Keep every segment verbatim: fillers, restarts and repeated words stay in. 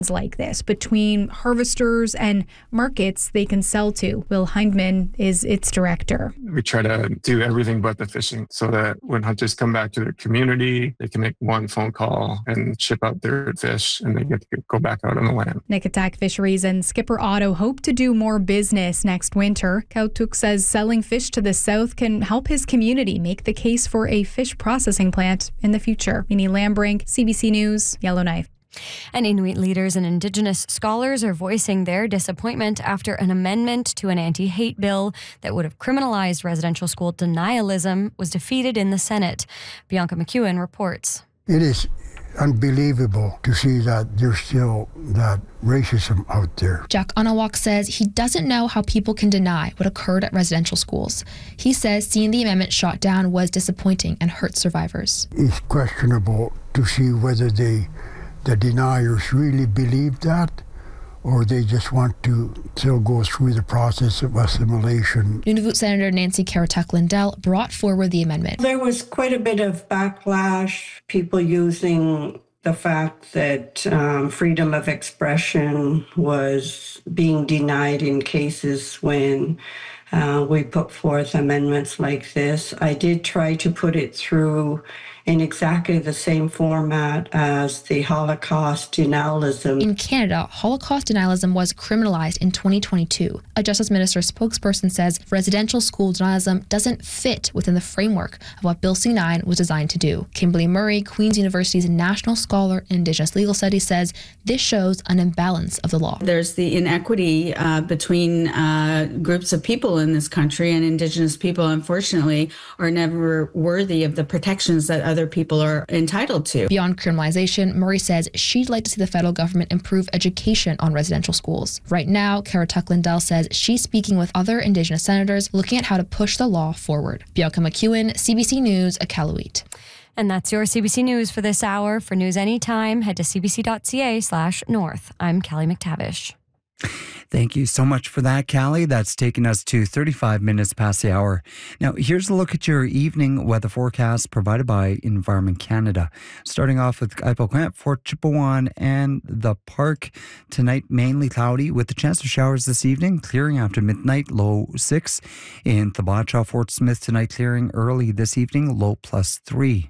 like this between harvesters and markets they can sell to. Will Hindman is its director. We try to do everything but the fishing so that when hunters come back to their community, they can make one phone call and ship out their fish and they get to go back out on the land. Nikotak Fisheries and Skipper Otto hope to do more business next winter. Kautuk says selling fish to the south can help his community make the case for a fish processing plant in the future. Minnie Lambrink, C B C News, Yellowknife. And Inuit leaders and Indigenous scholars are voicing their disappointment after an amendment to an anti-hate bill that would have criminalized residential school denialism was defeated in the Senate. Bianca McEwen reports. It is unbelievable to see that there's still that racism out there. Jack Anawak says he doesn't know how people can deny what occurred at residential schools. He says seeing the amendment shot down was disappointing and hurt survivors. It's questionable to see whether they the deniers really believe that, or they just want to still go through the process of assimilation. Nunavut Senator Nancy Karatuk Lindell brought forward the amendment. There was quite a bit of backlash, people using the fact that um, freedom of expression was being denied in cases when uh, we put forth amendments like this. I did try to put it through in exactly the same format as the Holocaust denialism. In Canada, Holocaust denialism was criminalized in twenty twenty-two. A Justice Minister spokesperson says residential school denialism doesn't fit within the framework of what Bill C nine was designed to do. Kimberly Murray, Queen's University's national scholar in Indigenous legal studies, says this shows an imbalance of the law. There's the inequity uh, between uh, groups of people in this country, and Indigenous people, unfortunately, are never worthy of the protections that other people are entitled to. Beyond criminalization, Murray says she'd like to see the federal government improve education on residential schools. Right now, Karatuk Lindell says she's speaking with other Indigenous senators looking at how to push the law forward. Bianca McEwen, C B C News, Iqaluit. And that's your C B C News for this hour. For news anytime, head to cbc.ca slash north. I'm Callie McTavish. Thank you so much for that, Callie. That's taken us to thirty-five minutes past the hour. Now, here's a look at your evening weather forecast provided by Environment Canada. Starting off with Ipoquet, Fort Chipewyan, and the Park. Tonight, mainly cloudy with the chance of showers this evening, clearing after midnight, low six. In Thibacha, Fort Smith, tonight clearing early this evening, low plus three.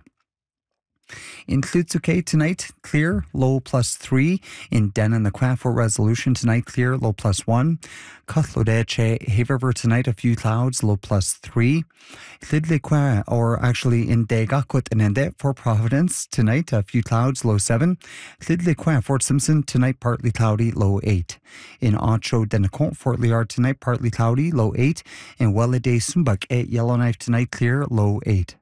In Klutsuke tonight, clear, low plus three. In Denan, the Quaff Fort Resolution tonight, clear, low plus one. Cutlodeche, Hay River tonight, a few clouds, low plus three. Lidliqua, or actually in Degakut and Ende, Fort Providence tonight, a few clouds, low seven. Lidliqua, Fort Simpson tonight, partly cloudy, low eight. In Ocho Denacont, Fort Liard tonight, partly cloudy, low eight. In Wellade Sumbak at Yellowknife tonight, clear, low eight.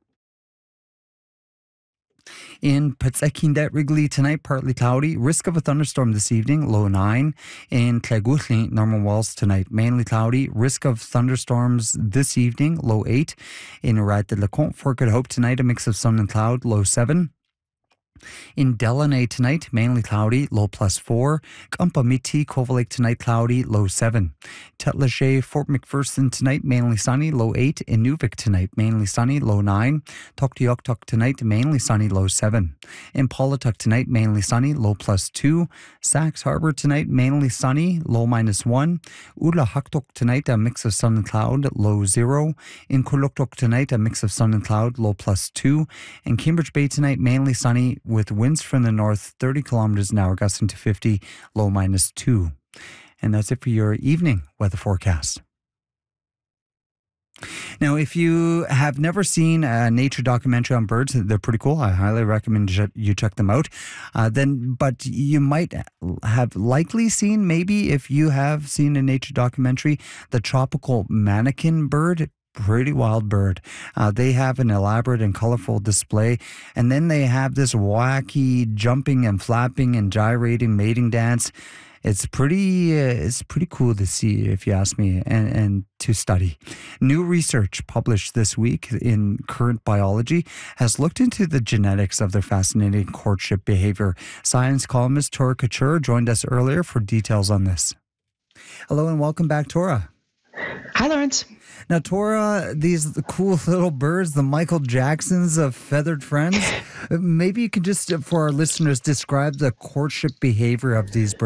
In Petzekindet Wrigley tonight, partly cloudy. Risk of a thunderstorm this evening, low nine. In Tleguthli, Norman Walls tonight, mainly cloudy. Risk of thunderstorms this evening, low eight. In Rat de Leconte, Fort Good Hope tonight, a mix of sun and cloud, low seven. In Delaney tonight, mainly cloudy, low plus four. Gumpamiti, Cove Lake tonight, cloudy, low seven. Tetlache, Fort McPherson tonight, mainly sunny, low eight. In Nuvik tonight, mainly sunny, low nine. Tuktoyaktuk tonight, mainly sunny, low seven. In Paulatuk tonight, mainly sunny, low plus two. Sax Harbor tonight, mainly sunny, low minus one. Ulahaktuk tonight, a mix of sun and cloud, low zero. In Kuluktuk tonight, a mix of sun and cloud, low plus two. In Cambridge Bay tonight, mainly sunny, with winds from the north thirty kilometers an hour gusting to fifty, low minus two. And that's it for your evening weather forecast. Now, if you have never seen a nature documentary on birds, they're pretty cool. I highly recommend you check them out. Uh, then, but you might have likely seen, maybe if you have seen a nature documentary, the tropical manakin bird. Pretty wild bird. Uh, they have an elaborate and colorful display, and then they have this wacky jumping and flapping and gyrating mating dance. It's pretty, uh, it's pretty cool to see, if you ask me, and, and to study. New research published this week in Current Biology has looked into the genetics of their fascinating courtship behavior. Science columnist Tora Couture joined us earlier for details on this. Hello and welcome back, Tora. Hi, Lawrence. Now, Tora, these cool little birds, the Michael Jacksons of feathered friends, maybe you can just, for our listeners, describe the courtship behavior of these birds.